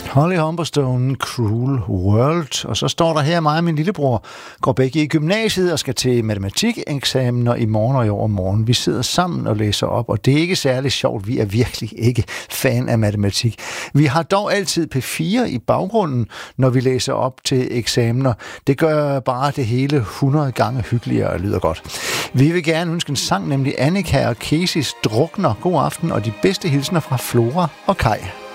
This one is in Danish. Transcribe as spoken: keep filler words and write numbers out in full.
Holly Humberstone, Cruel World. Og så står der her, mig og min lillebror går begge i gymnasiet og skal til matematik-eksamener i morgen og i overmorgen. Vi sidder sammen og læser op, og det er ikke særlig sjovt. Vi er virkelig ikke fan af matematik. Vi har dog altid P fire i baggrunden, når vi læser op til eksamener. Det gør bare det hele hundrede gange hyggeligere og lyder godt. Vi vil gerne ønske en sang, nemlig Annika og Casey's Drukner. God aften og de bedste hilsner fra Flora og Kai.